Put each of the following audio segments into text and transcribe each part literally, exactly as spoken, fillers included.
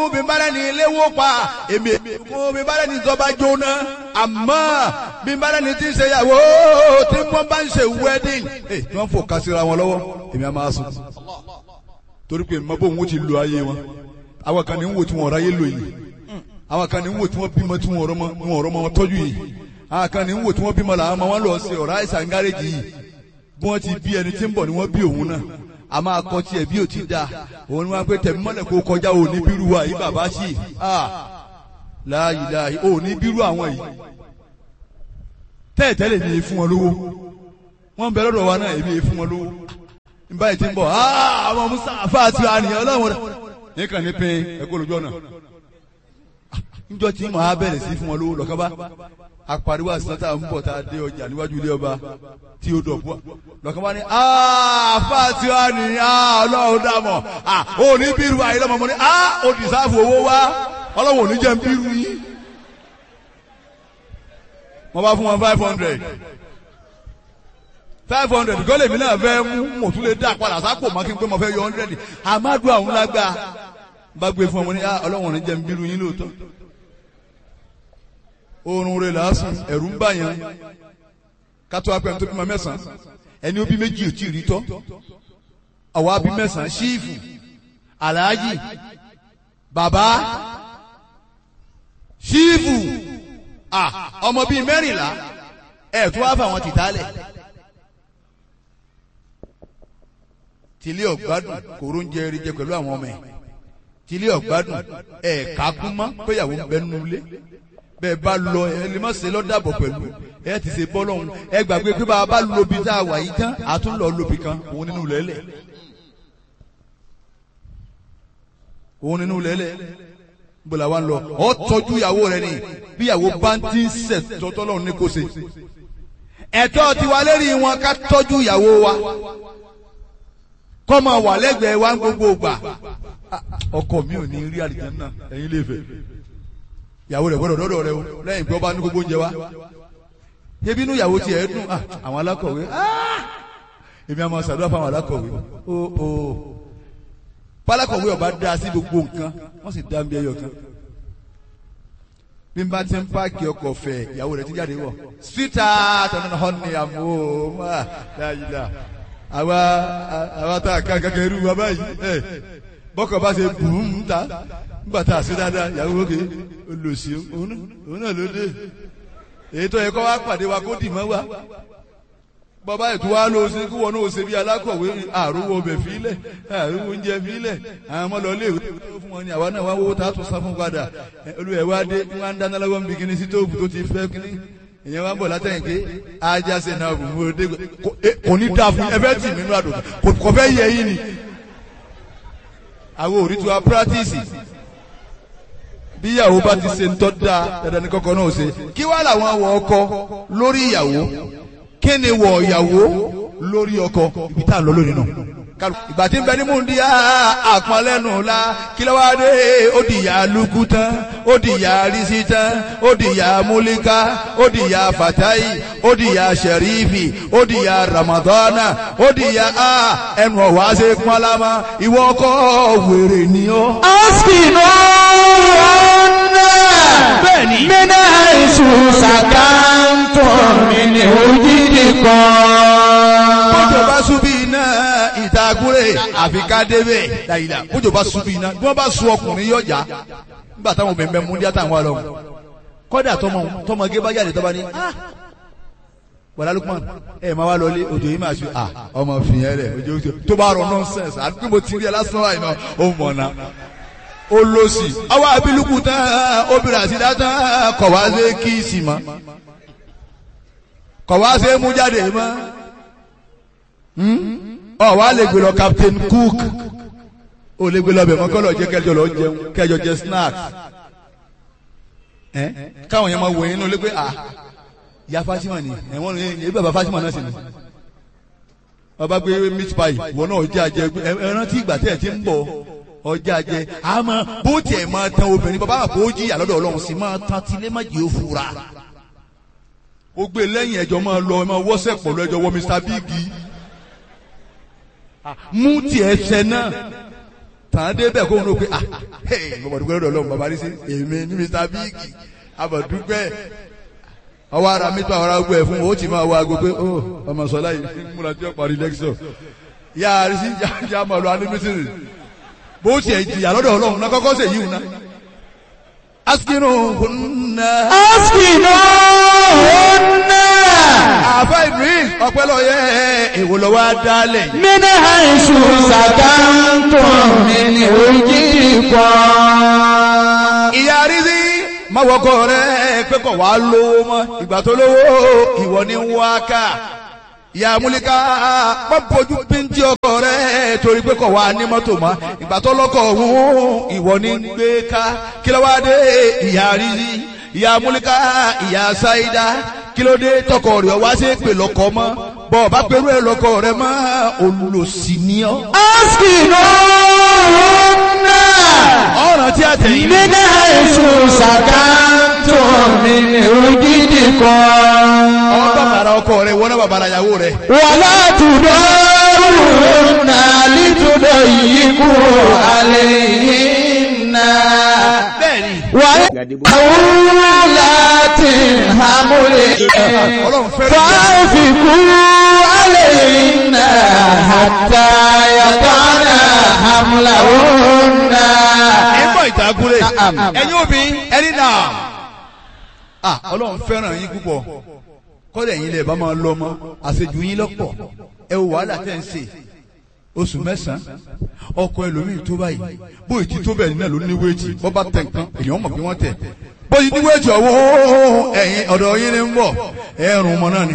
bí bá lẹ́ni ilé wó pa èmi fún bí bá lẹ́ni ìjọba jóná àmọ́ bí bá lẹ́ni tí ń ṣe ìyàwó tí wọ́n bá ń ṣe wedding tí wọ́n fò kásìra wọn lọ́wọ́ èmi á máa sùn torí pé mọ bóun ó ti lo ayé wọn àwọn kan ní ń wò tí wọn ọ̀rọ̀ ayé lò yìí àwọn kan ní ń wò tí wọ́n bímọ tí wọn ọ̀rọ̀ mọ wọn tọ́jú yìí àwọn kan ní ń wò tí wọ́n bímọ làwọn ọmọ wọn lọ sí ọ̀rọ̀ àìsàn gáréjì yìí bí wọ́n ti bí ẹni tí ń bọ̀ ni wọ́n bí òun náà a máa kọ́ tiẹ̀ bí o ti da òun ni wọ́n á pé tẹ̀mí mọ́lẹ̀ kó kọjá òní bírú wa yìí bàbá sí ah láàyè láàyè òní bírú àwọn yìí tẹ́ẹ̀tẹ́lẹ̀ mi fún wọn lówó wọ́n ń bẹ lọ́dọ̀ wa náà èmi fún wọn lówó nígbà yìí ti ń bọ̀ ah àwọn musa àfáàtì àníyàn ọlọ́run rẹ̀ nìkan ní pin ẹ̀kọ́ lójú ọ̀nà níjọ́ tí màá bẹ̀rẹ̀ sí fún wọn lówó lọ́kàn bá apariwo àsìláńtà ń bọ̀ tá a dé ọjà níwájú ilé ọba tí ó dọ̀bọ̀ lọ́kàn bá ní àfáàtì àníyàn ọlọ́run dàmọ̀ ò ní bírú àyè lọ́mọ mọ́ ní ó dìsáàfù owó wá ọlọ́run ò ní jẹ́ ń bírú yín wọ́n bá fún wọn five hundred five hundred gọ́lẹ̀ mi náà fẹ́ mú mò tún lè dá padà sápò má kí n pé mo fẹ́ yọ hundred àmàdù àwọn lágbá bá gbé fún ọmọ ní ọlọ́run ò ní jẹ́ ń bírú yín lóòótọ́ oorun rẹ̀ lásán ẹ̀rù ń bàyàn kátó apẹ̀ tó bímọ mẹ́sàn-án ẹni ó bí méjì ò tí ì rí tọ́ àwa bí mẹ́sàn-án ṣíìfù aláàjì bàbá ṣíìfù ọmọ bíi mẹ́rìnlá ẹ̀ tó wá fáwọn tìtálẹ̀ tìlé ọ̀gbádùn kòró ń jẹ erijẹ pẹ̀lú àwọn ọmọ ẹ̀ tìlé ọ̀gbádùn ẹ̀ kákún mọ́ péyàwó ń bẹ nínú ilé bẹ́ẹ̀ bá lọ ẹ lè má ṣe lọ́dàbọ̀ pẹ̀lú ẹ ti ṣe bọ́ lọ́hùn ẹ gbàgbé pé bá a bá lobi tá a wà yìí tán a tún lọ lobi kan òun nínú lẹ́lẹ̀ òun nínú lẹ́lẹ̀ bọ́lá wa ń lọ ọ tọ́jú ìyàwó rẹ ni bí ìyàwó bá ń tí ń sẹ̀ tọ́tọ́ lọ́hùn ní kò ṣe ẹ̀tọ́ tiwa lérí wọn ká tọ́jú ìyàwó wa kọ́ máa wà lẹ́gbẹ̀ẹ́ wa ń gbogbo gbà ọkọ mi ò ní rí àlìjánnà ẹ̀yin lè fẹ́ ìyàwó rẹ̀ gbọ́dọ̀ dọ́dọ̀ rẹ̀ o lẹ́yìn pé ọba ní gbogbo oúnjẹ wa ebi inú ìyàwó tiẹ̀ dùn àwọn alákọ̀wé èmi àmọ́ ṣàdúrà fún àwọn alákọ̀wé o o pálákọ̀wé ọba dá sí gbogbo nǹkan wọ́n sì dá ń bí ẹyọ kan bí n bá ti ń páàkì ọkọ̀ fẹ̀ ìyàwó rẹ̀ ti jáde wọ̀ síta tọ́nà họ́nì àmọ́ máa dáadáa àwa àwa tá a ká kankan irú wa báyìí bọ́kọ̀ bá ṣe bùn ń ta nígbà tá a ṣe dáadáa ìyàwó òkè olùsí òun náà ló dé èyí tó yẹ kó wá pàdé wa kó dì mọ́ wa bàbá ètò wa ló ṣe kí wọn náà ṣe bí alákọ̀wé àrùwọ̀ ọbẹ̀ fílẹ̀ àrùwọ̀ oúnjẹ fílẹ̀ àwọn ọmọ lọ léèwé fún wọn ni àwa náà wá wọ́wọ́ tá a tún sá fún padà olùwẹ̀ wa dé wọn ń dáná lọ́wọ́ ń bí kíní sí tóògùn tó ti fẹ́ kíní ìyẹn wá ń bọ̀ látẹ̀yìn pé ajá ṣe náà kò mú odé kò ní dáa fún ẹfẹ́ tì mí nínú àdùn kò fẹ́ yẹ yín ni àwọn òrí tí wa pírátìsì bí ìyàwó bá ti ṣe ń tọ́ da dandan ní kọ́kọ́ náà ṣe kí wá làwọn wọ ọkọ lórí ìyàwó kí ni wọ ìyàwó lórí ọkọ ibi tá à ń lọ lónìí náà ìgbà tí ń bẹ ní múndíá àpọnlẹ́nu la kí ló wá dé ó di ìyá lukú tán ó di ìyá risi tán ó di ìyá múlíká ó di ìyá fatayi ó di ìyá sẹrífì ó di ìyá ramadana ó di ìyá a ẹnu ọ̀wá ṣe pọ́nlámà ìwọ ọkọ wèrè ni ó. askinu ọ̀nà bẹ́ẹ̀ni mẹ́nà èṣù sàkántọ̀ mi ní òjìdí kan. bọ́jọ̀ bá súbí iná ìtagúrè àfikádébẹ̀ dàìlà bọ́jọ̀ bá súbí iná bí wọ́n bá sun ọkùnrin yọjà nígbà táwọn obìnrin bẹ́ẹ̀ mú díẹ̀ táwọn wà lọ́wọ́ kọ́dà tọmọgé bá jáde tọ́ba ní wàlá Lukman ẹ máa wá lọlé òjò yìí máa ṣe à ọmọ fìyẹn rẹ òjò òjò tó bá rọ nọ́nsẹ̀nsì àti pé mo ti rí ẹ lásán àìmọ ó mọ̀nà ó lọ sí àwọn abiluku tán obìnrin àti dátán kọ̀ wá sí kíìsì mọ́ kọ̀ wá sí mú jáde mọ́ ọ wá lè gbé lọ Captain Cook ó lè gbé lọ bẹ̀ mọ́ kọ́ lọ jẹ́ kẹjọ lọ jẹun kẹjọ jẹ snacks ẹ káwọn yẹn máa wò yín nínú lé pé à ya Fatima ni ẹ̀wọ̀n ní ebi bàbá Fatima náà sì ni ọba gbé meat pie wọn náà ọjà jẹ ẹran tí ìgbà tẹ̀ ti ń bọ̀ ọjà jẹ àmọ́ bó tiẹ̀ máa tan obìnrin bàbá àpò jìyà lọ́dọ̀ Ọlọ́run sì máa tan tilé má jẹ́ òfurá ó gbé lẹ́yìn ẹjọ́ máa lọ ẹ máa wọ́sẹ̀ pọ̀ lọ ẹjọ́ wọ Mr Big mú tiẹ̀ ṣẹ náà tàn dé bẹ́ẹ̀ kó ń lò pé ah hey mo dúpẹ́ lọ́dọ̀ Ọlọ́run bàbá rí sí èmi ní Mr Big abọ̀dúpẹ́ ọwọ́ ara mi tó àwọn ará gbọ́ ẹ̀ fún o ti máa wá aago pé ó ọmọ sọlá yìí múra tí ó parí lẹ́kṣọ̀ yá rí sí yá máa lọ anímísìrì bó tiẹ̀ jìyà lọ́dọ̀ Ọlọ́run náà kọ́kọ́ sèyí wù náà. askinu hunna. askinu hunna. àfa Idris ọpẹlọyẹ èwo lọ wá dálẹ̀. min haythu sakantum min wujidikum. ìyá rí sí má wọkọ rẹ pé kò wá lówó mọ́ ìgbà tó lówó ìwọ ni ń wá ká ìyá múlíká má bójú píntì ọkọ rẹ torí pé kò wá ní mọ́tò mọ́ ìgbà tó lọ́kọ̀ ọ̀hún ìwọ ni ń gbé ká kí ló wá dé ìyá rírí ìyá múlíká ìyá sáídá kí ló dé tọkọ rẹ wá sí pè lọkọ mọ́ bọ́ ọba pẹ̀lú ẹ lọkọ rẹ mọ́ olùsí ni ọ́. askinu hunna. ọ̀ràn tí a tẹ̀yìn. min haythu sakantum min wujidikum. ọ̀dọ́ bàrà ọkọ rẹ wọ́n náà bàbá ìyàwó rẹ. wala tudarruna litudayyiqu alayhinna. bẹ́ẹ̀ni. wa ulati hamli fafiqu alayhinna hatta yatana hamlahunna. ẹ̀fọ́ ìtàkùrẹ́ ẹ̀yin obìnrin ẹni náà. ah Ọlọ́run fẹ́ràn yín púpọ̀ kọ́lẹ̀ yín lè bá máa lọ mọ́ àṣejù yín lọ́pọ̀ ẹ wò wàhálà tẹ́ ń ṣe oṣù mẹ́sàn-án ọkọ ẹlòmíì tó báyìí bóyì tí tó bẹ́ẹ̀ náà ló ní wéètì bọ́ bá tẹ̀ nǹkan èèyàn mọ̀ pé wọ́n tẹ̀ bóyì ní wéètì ọ̀wọ́ ẹ̀yìn ọ̀dọ̀ yín ni ń bọ̀ ẹ̀rùn mọ́ náà ni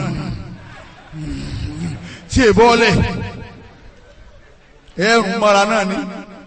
tí è bọ́ọ̀lẹ̀ ẹ̀rùn mọ́ra náà ni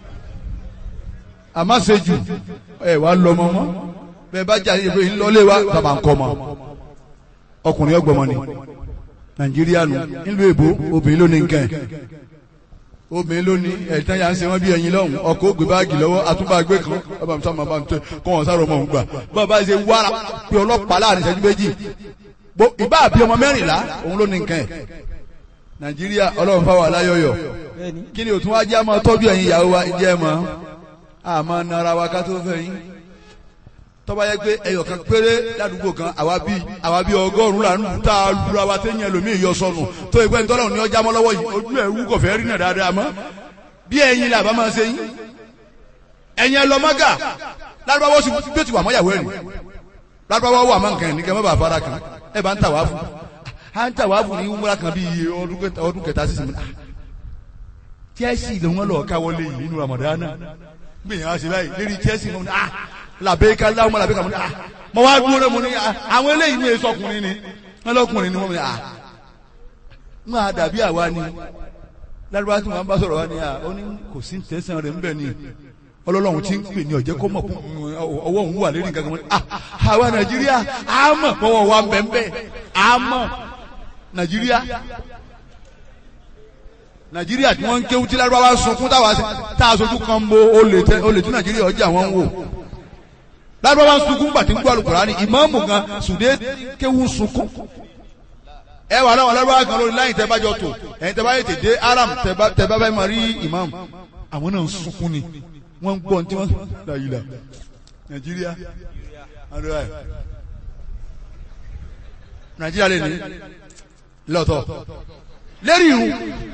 àmásejù ẹ̀ wá lọ́mọ mọ́ bẹ́ẹ̀ bá jáde ìbò yìí lọ́lé wa bàbá ń kọ́ mọ́ ọkùnrin ọgbọ̀mọ ni Nàìjíríà nù nílùú èbó obìnrin ló ní nǹkan ẹ̀ obìnrin ló ní ẹ̀tàn yà ń ṣe wọ́n bí ẹyin lọ́hùn ọkọ̀ ó gbé báàgì lọ́wọ́ àtúbàgbé kan ọba mi sábà máa ń tẹ kọ́ wọn sáré ọmọ òun gbà bá bá ṣe wára pé ọlọ́pàá láàrin ìṣẹ́jú méjì ìbá àbí ọmọ mẹ́rìnlá òun ló ní nǹkan ẹ̀ Nàìjíríà Ọlọ́run fáwọn aláyọ̀yọ̀ kí ni òtún wá jẹ́ àmọ́ tọ́jú ẹ̀yin ìyàwó wa jẹ́ mọ́ àmọ́ nara wa ká tó fẹ́ yín tọ́ba yẹ pé ẹyọ kan péré ládùúgbò kan àwa bí àwa bí ọgọ́rùn-ún là ń ta lura wa tẹ́yìn ẹlòmíì yọ sọnù tó ìgbẹ́ ntọ́lọ́run ní ọjà mọ́ lọ́wọ́ yìí ojú ẹ̀ wú kọ̀fẹ́ rí náà dáadáa mọ́ bí ẹ̀yin là bá máa ṣe yín ẹ̀yin ẹ lọ mọ́gà lárúbáwọ́ sì bí ó ti wà mọ́yàwó ẹ̀rìn lárúbáwọ́ wà máa ń kàn ní kẹ́ mọ́ bàa fara kan ẹ̀ bá ń tà wá fún à ń tà wá fún ní wúmúra kan bí ọdún kẹta sísè mi Chelsea ló wọ́n lọ káwọlé yìí nínú Ramadan gbìyànjú àṣẹ báyìí lérí Chelsea ló ń ah làbẹ́ká láwọn làbẹ́ká mo ní ah mo wá dúró mo ní ah àwọn eléyìí ní èso ọkùnrin ni wọn lọkùnrin ni wọn ní ah ń máa dàbí àwa ni lárúbá tí wọn bá sọ̀rọ̀ wa ni ah ó ní kò sí tẹ̀sán rẹ̀ ńbẹ̀ ni ọlọ́lọ́run ti ń pè ní ọ̀jẹ́ kó mọ̀ ọwọ́ òun wà lérí nǹkan kan ah àwa Nàìjíríà á mọ̀ pọ̀wọ́ wa bẹ́ẹ̀ á mọ̀ Nàìjíríà Nàìjíríà tí wọ́n ń kéwú tí lárúbá wa sunkún táwa tá a sojú kan bo olè tí Nàìjíríà ọjà wọn ń wò lárúbáwá ń sunkún gbàtí ń gbọ́ Al-Kùránì ìmáàmù gan sùdé kéwù sunkún ẹ wà láwọn lárúbáwá kan lórí láyìn tẹ́bá jọ tó ẹ̀yìn tẹ́bá yẹ tèdè aram tẹ́bá bá máa rí ìmáàmù àwọn náà ń sunkún ni wọ́n ń gbọ́ tí wọ́n láyìí la Nàìjíríà Nàìjíríà lè ní lọ́tọ̀ lérí irun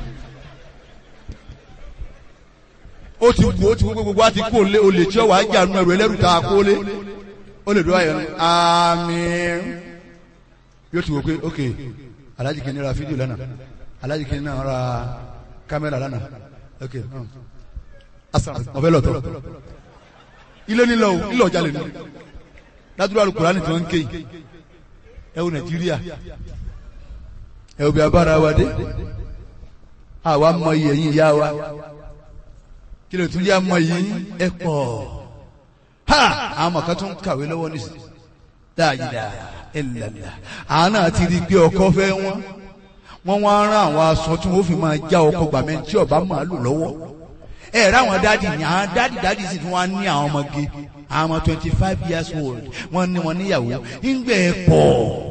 ó ti wù ó ti wù gbogbo wa ti kó lé olè tí ó wà á jà nù ẹrù ẹlẹ́rù tá a kó lé ó lè dúró ayọ̀ àmín yóò ti wò pé ok alájì kìíní ra fídíò lánàá alájì kìíní náà ra kámẹ́rà lánàá ok asa ọ̀fẹ́ lọ́tọ̀ ilé nílò ilé ọjà lè ní ládùúgbò Al-Kùránì tí wọ́n ń ké yìí ẹ wo Nàìjíríà ẹ wo bí abára wa dé àwa mọ iye yín ìyá wa kí ló tún yá mọ yìí ẹ pọ̀ ha àwọn ọmọ kan tún kàwé lọ́wọ́ nísìnyí dáadáa ẹlẹ́lá àwọn náà ti rí i pé ọkọ fẹ́ wọ́n wọ́n wá rán àwọn aṣọ tí wọ́n fi máa já ọkọ gbàmẹ́ tí ọba máa lò lọ́wọ́ ẹ rà àwọn dáàdì ní àwọn dáàdì dáàdì sì tún wá ní àwọn ọmọge àwọn ọmọ twenty five years old wọ́n ní wọn níyàwó ńgbẹ́ ẹ pọ̀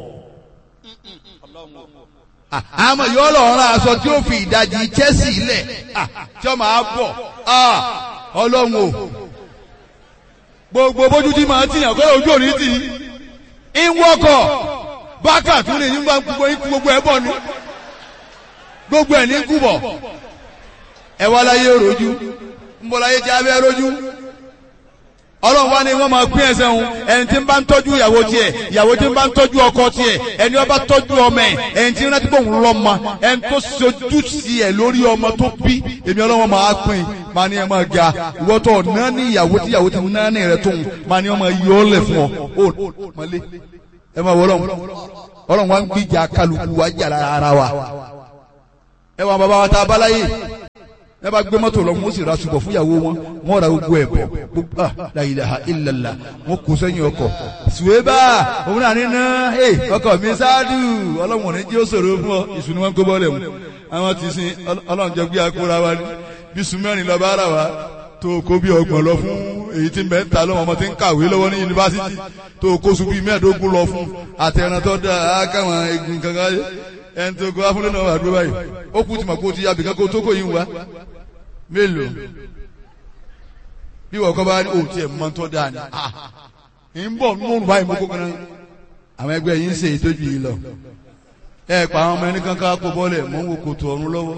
àmọ́ yóò lọ rán aṣọ tí ó fi ìdajì Chelsea lẹ̀ tí ó máa bọ̀ ọlọ́run o gbogbo bójú tí màá tìyàn kọ́ ojú òní tì í ń wọ́kọ̀ bákà tún lè yín bá gbogbo ikú gbogbo ẹ̀ bọ̀ ni gbogbo ẹ̀ ní kú bọ̀ ẹ wá láyé rojú ń bọ̀ láyé tí a bẹ́ rojú ọlọ́run wá ní wọ́n máa pín ẹsẹ̀ wọn ẹni tí ń bá ń tọ́jú ìyàwó tiẹ̀ ìyàwó tí ń bá ń tọ́jú ọkọ tiẹ̀ ẹni ó bá tọ́jú ọmọ ẹ̀ ẹni tí ń rántí pé òun lọ́mọ ẹni tó sojú sí ẹ̀ lórí ọmọ tó bí èmi ọlọ́run máa pín máa ní ẹ máa ga ìwọ tó náà ní ìyàwó tí ìyàwó tí ń náà ní rẹ tóun máa ní ọmọ yọ ọ́ lẹ̀ fún ọ ó mọ́lé ẹ máa wọ ọlọ́run ọlọ́run wá ń gbìjà kálukú wá jà ara wa ẹ wà bàbá wa tá a bá láyé ẹ bá gbé mọ́tò lọ wọ́n sì ra ṣùgbọ́n fúnyàwó wọn wọ́n ra gbogbo ẹ̀ bọ̀ gbogbo ah la ilaha illallah wọ́n kó sẹ́yìn ọkọ̀ ṣùwébà òun náà nínú ẹ ọkọ̀ mi ṣáájú ọlọ́run ní jí ó ṣòro fún ọ ìṣúná wọn kó bọ́ọ̀lẹ̀ mu àwọn ti sin ọlọ́run jẹ gbé akóra wa ní bí sùmẹ́rin lọ bá ara wa tó kó bí ọgbọ̀n lọ fún èyí tí ń ta lọ́wọ́ ọmọ tí ń kàwé lọ́wọ́ ní yunifásitì tó kó sùn bí mẹ́ẹ̀ẹ́dógún lọ fún àtẹ̀ràn tó dáa káwọn egun kankan ẹni tó kó afúnlẹ̀ náà wà dúró báyìí ó kú tìmọ̀ kó ti yá bìkan kó tó kó yín wá mélòó bí wọ́n kọ́ bá ní òun tiẹ̀ mọ́ tó dáa ni ń bọ̀ mọ́rùn báyìí mọ́ kókó náà àwọn ẹgbẹ́ yìí ń ṣe ìtọ́jú yìí lọ ẹ pa àwọn ọmọ ẹni kankan kó bọ́ọ̀lẹ̀ mọ́ ń wo kòtò ọ̀run lọ́wọ́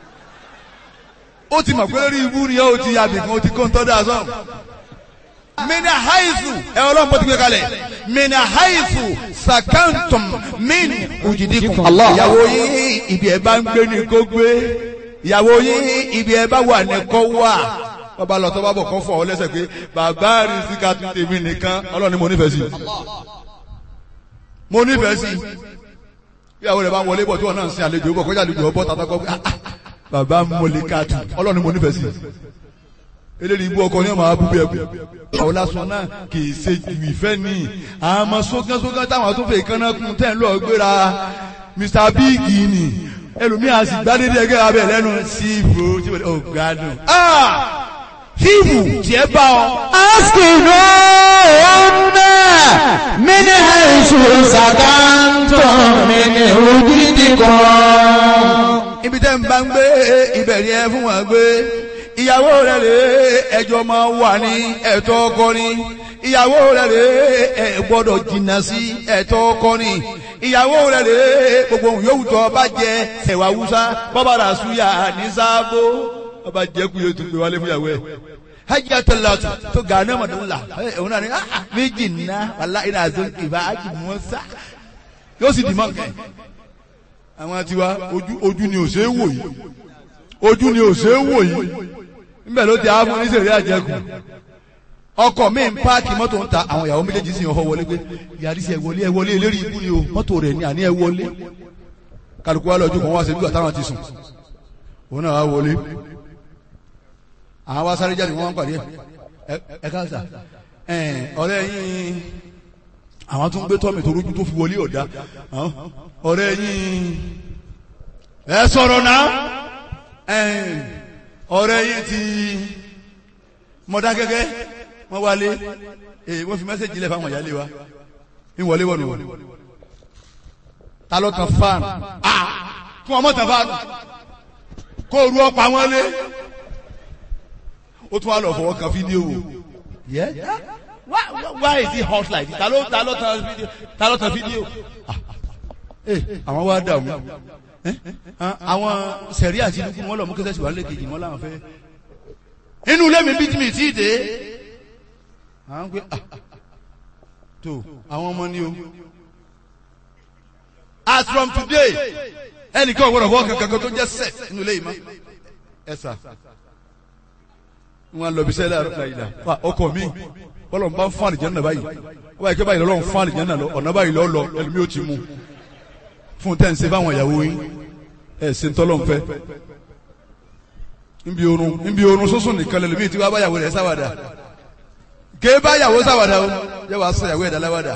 ó ti mọ̀ pé lórí ibú ni ó ti yá bìkan ó ti kó ń tọ́ dáa sọ́ọ̀ mina haifu ẹ ọlọ́run bó ti gbé kalẹ̀ mina haifu sakantum min ujidikum ìyàwó yìí ibi ẹ bá ń gbé ní kó gbé ìyàwó yìí ibi ẹ bá wà ní kó wà bàbá lọ tó bá bọ̀ kó fọ ọ lẹ́sẹ̀ pé bàbá rí síka tèmi nìkan ọlọ́run ni mo nífẹ̀ẹ́ sí mo nífẹ̀ẹ́ sí ìyàwó rẹ̀ bá ń wọlé bọ̀ tí wọ́n náà ń sin àlejò bọ̀ kọjá àlejò ọbọ̀ tàbí ọkọ̀ bàbá mọ̀lẹ́kàtù ọlọ́run ni mo nífẹ̀ẹ́ sí eléyìí ibú ọkọ ní ọmọ abúgbé ẹkú àwọn lásán náà kì í ṣe ju ìfẹ́ ní àmọ́ sókànsókàn táwọn tó fẹ́ kánná kún tẹ́ ń lọ gbéra Mr Big ni ẹlòmíà sì gbádédé ẹgẹ́ abẹ lẹ́nu sí ibò tí wọ́n ò gbádùn. fíìmù tiẹ̀ bá ọ. askinu ọ̀nà mini haisu sakanto mini ojidi kan. ibi tẹ́ ń bá ń gbé ibẹ̀ ni ẹ fún wọn gbé ìyàwó rẹ̀ rè ẹjọ́ máa wà ní ẹ̀tọ́ ọkọ ni ìyàwó rẹ̀ rè ẹ gbọ́dọ̀ jìnnà sí ẹ̀tọ́ ọkọ ni ìyàwó rẹ̀ rè gbogbo ohun yòówù tó bá jẹ ẹ̀wà wúsá bọ́bá rà súyà ní sáàbò ọba jẹ́ kú yóò tún gbé wálé fún ìyàwó ẹ̀ hajj atalatu tó gàánà mọ̀dún là òun náà ni méjì nná wàlá iná àzọ ìbá ájì mọ́sá yóò sì dì mọ́ nǹkan àwọn tiwa ojú ni ò ṣe é wò yìí ojú ni ò ṣe é wò yìí níbẹ̀ ló ti àwọn oníṣẹ̀rí àjẹkù ọkọ̀ mi ń páàkì mọ́tò ń ta àwọn ìyàwó méjèèjì sì ń họ wọlé pé yàrá sí ẹ wọlé ẹ wọlé eléré ibú ni o mọ́tò rẹ̀ ní àní ẹ wọlé kálukú wa lọ́jọ́ kan wá ṣe bí wà táwọn ti sùn òun náà wá wọlé àwọn wá sáré jáde wọ́n wá ń pàdé ẹ ẹ káàsà ọ̀rẹ́ yín àwọn tó ń gbé tọ́mì tó rújú tó fi wọlé ọ̀dá ọ̀rẹ́ yín ẹ sọ̀rọ̀ náà ọ̀rẹ́ yìí ti mọ̀dá gẹ́gẹ́ wọ́n wálé èyí wọ́n fi mẹ́sẹ̀jì lẹ̀ fáwọn ìyálé wa ń wọlé wọ̀nù wọ̀nù ta ló tan fáànù fún ọmọ tan fáànù kó ru ọ̀pá wọn lé ó tún wá lọ fọwọ́ kan fídíò wò yẹ why is it hot like this ta ló ta ló tan fídíò ta ló tan fídíò àwọn wá dààmú àwọn sẹ̀rí àti inú wọn lọ mú kẹsẹ̀ sí wà lẹ́kẹ̀jì wọn láwọn fẹ́ inú ilé mi bí tí mi tí dé àwọn pé tó àwọn ọmọ ní o as from today ẹnìkan ọ̀gbọ́dọ̀ fọwọ́ kankan tó jẹ́ sex inú ilé yìí má ẹ̀sà wọn lọ bí sẹ́lẹ̀ àrùn ọkọ̀ mi bọ́lọ̀ ń bá ń fún àlìjẹ́ náà báyìí wọ́n báyìí kẹ́ báyìí lọ́lọ́ ń fún àlìjẹ́ náà lọ ọ̀nà báyìí lọ́ lọ ẹlòmí ó ti mú fún tẹ́ ń ṣe fáwọn ìyàwó yín ẹ̀ ṣe ń tọ́lọ́ ń fẹ́ níbi orun níbi orun sọ́sùn nìkan lẹ́lòmí tí wọ́n bá yàwó rẹ̀ sáwàdà ké bá yàwó sáwàdà o yẹ wàá sọ ìyàwó ẹ̀dá láwàdà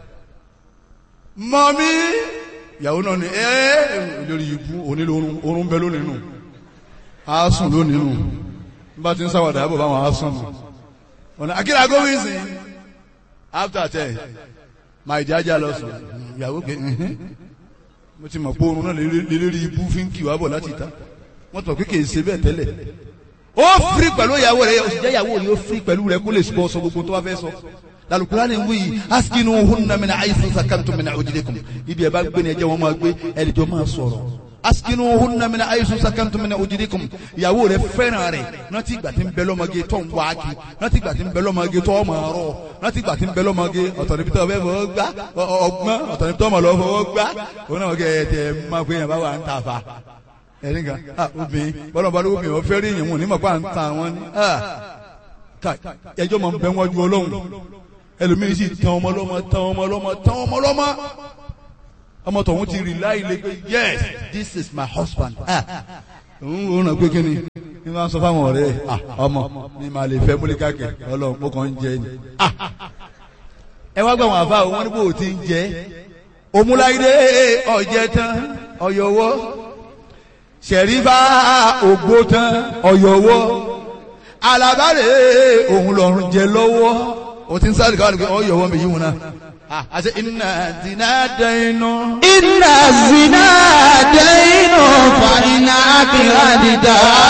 mọ́mí ìyàwó náà ni ẹ́ lórí ibú onílò orun bẹ lónìí nù á sùn lónìí nù bá ti ń sáwàdà yàbọ̀ báwọn á sùn nù ọ̀nà akíra gómìnsì after ten máa ìjájá lọ sùn ìyàwó pé mo ti mọ̀ pé oorun náà lélérí ibú fi ń kì wá bọ̀ láti ta wọ́n tọ̀ pé kì í ṣe bẹ́ẹ̀ tẹ́lẹ̀ ó firi pẹ̀lú ìyàwó rẹ̀ ó sì jẹ́ ìyàwó rẹ̀ ó firi pẹ̀lú rẹ̀ kó lè sọ sọ gbogbo tó wá fẹ́ sọ Al-Qur'ani wí askinuhunna min haythu sakantum min wujudikum ibi ẹ bá gbé ni ẹ jẹ́ wọn máa gbé ẹnìjọ́ máa sọ̀rọ̀ askinuhunna min haythu sakantum min wujudikum ìyàwó rẹ̀ fẹ́ràn rẹ̀ rántí ìgbà tí ń bẹ lọ́mọge tó ń wá kí rántí ìgbà tí ń bẹ lọ́mọge tó ọmọ ọ̀rọ̀ rántí ìgbà tí ń bẹ lọ́mọge ọ̀tọ̀ níbi tó ọbẹ̀ fọwọ́ gbá ọgbọ́n ọ̀tọ̀ níbi tó ọmọ lọ fọwọ́ gbá òun náà kẹ́ ẹ̀ máa pé yẹn bá wà ń ta fa ẹni kan ah obìnrin bọ́lá bá lóko obìnrin ọ̀fẹ́ rí ìyẹn wọn ní mọ̀ pa à ń ta wọn ni ah ká ẹjọ́ máa ń bẹ wọ́n ju ọlọ́run ẹlòmíín sì tán ọmọ lọ́mọ tán ọmọ lọ́mọ tán ọmọ lọ́mọ ọmọ tọ̀hún ti rí láì lè pé yes this is my husband ah òun ò ràn pé kí ni ní wọ́n sọ fáwọn ọ̀rẹ́ ah ọmọ mi máa lè fẹ́ múlíkà kẹ̀ ọlọ́run mo kàn ń jẹ ni ah ẹ wá gbà wọn àbá wọn ní bò ó ti ń jẹ òmùláyé ọ̀jẹ̀ tán ọ̀yọ̀wọ́ ṣẹ̀rífà ògbó tán ọ̀yọ̀wọ́ alábàárẹ̀ òun lọ́rùn jẹ lọ́wọ́ o ti ń sáré káwọn nìkan ọ̀yọ̀wọ́ mi yí wọn náà àti iná zina dẹ́nu. iná zina dẹ́nu fa iná akíra dídá